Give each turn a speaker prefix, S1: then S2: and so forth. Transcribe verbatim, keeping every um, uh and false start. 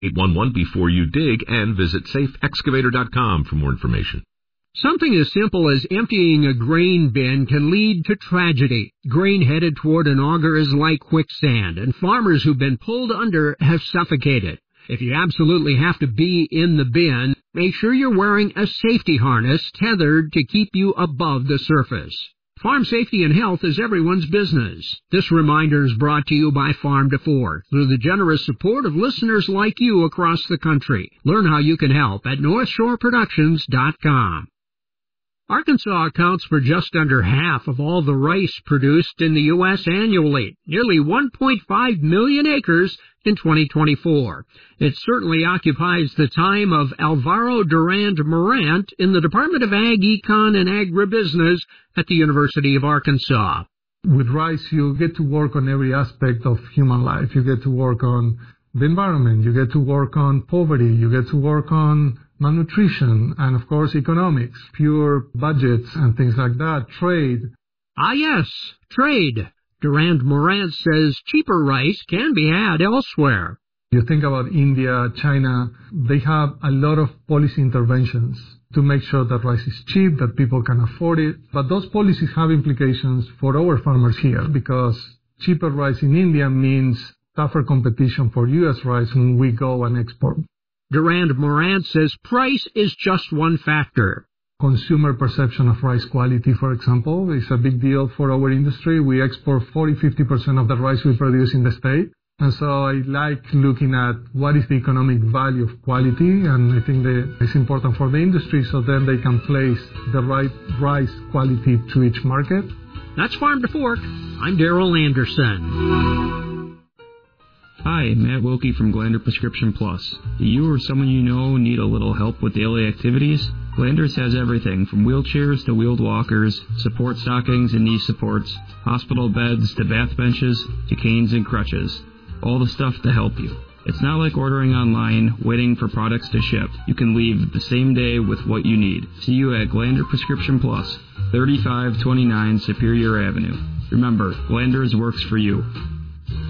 S1: eight one one before you dig and visit safe excavator dot com for more information.
S2: Something as simple as emptying a grain bin can lead to tragedy. Grain headed toward an auger is like quicksand, and farmers who've been pulled under have suffocated. If you absolutely have to be in the bin, make sure you're wearing a safety harness tethered to keep you above the surface. Farm safety and health is everyone's business. This reminder is brought to you by Farm to Fork through the generous support of listeners like you across the country. Learn how you can help at north shore productions dot com. Arkansas accounts for just under half of all the rice produced in the U S annually, nearly one point five million acres in twenty twenty-four. It certainly occupies the time of Alvaro Durand Morant in the Department of Ag, Econ, and Agribusiness at the University of Arkansas.
S3: With rice, you get to work on every aspect of human life. You get to work on the environment. You get to work on poverty. You get to work on malnutrition and, of course, economics, pure budgets and things like that, trade.
S2: Ah, yes, trade. Durand Morant says cheaper rice can be had elsewhere.
S3: You think about India, China, they have a lot of policy interventions to make sure that rice is cheap, that people can afford it. But those policies have implications for our farmers here because cheaper rice in India means tougher competition for U S rice when we go and export.
S2: Durand Morant says price is just one factor.
S3: Consumer perception of rice quality, for example, is a big deal for our industry. We export forty to fifty percent of the rice we produce in the state. And so I like looking at what is the economic value of quality, and I think that it's important for the industry so then they can place the right rice quality to each market.
S2: That's Farm to Fork. I'm Darrell Anderson.
S4: Hi, Matt Wilkie from Glander Prescription Plus. Do you or someone you know need a little help with daily activities? Glanders has everything from wheelchairs to wheeled walkers, support stockings and knee supports, hospital beds to bath benches to canes and crutches. All the stuff to help you. It's not like ordering online, waiting for products to ship. You can leave the same day with what you need. See you at Glander Prescription Plus, thirty-five twenty-nine Superior Avenue. Remember, Glanders works for you.